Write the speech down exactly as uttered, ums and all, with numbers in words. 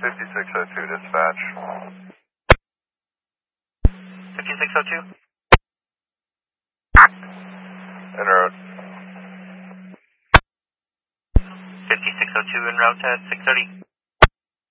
fifty-six oh two dispatch. fifty-six oh two? En route. fifty-six oh two en route at six thirty.